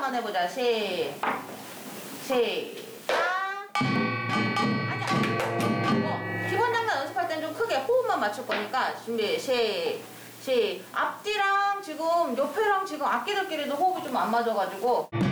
한번 해보자. 시작. 아니야. 기본 장단 연습할 땐 좀 크게 호흡만 맞출 거니까 준비. 앞뒤랑 지금 옆에랑 지금 악기들끼리도 호흡이 좀 안 맞아가지고